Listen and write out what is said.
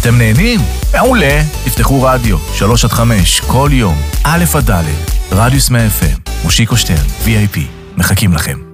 אתם נהנים? מעולה. תפתחו רדיו, 3-5, כל יום, א' עד ד', רדיוס 100 FM, מושיקו שטרן, VIP, מחכים לכם.